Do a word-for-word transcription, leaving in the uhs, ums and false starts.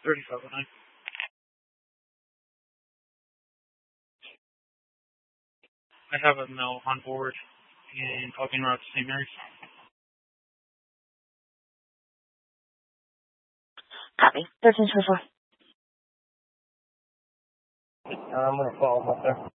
thirty-five oh nine. I have a male on board in Falcon Route to Saint Mary's. Copy. thirteen twenty-four. Uh, I'm going to follow up there.